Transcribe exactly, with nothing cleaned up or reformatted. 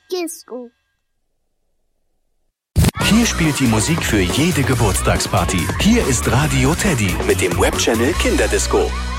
Disco. Hier spielt die Musik für jede Geburtstagsparty. Hier ist Radio Teddy mit dem Webchannel Kinderdisco.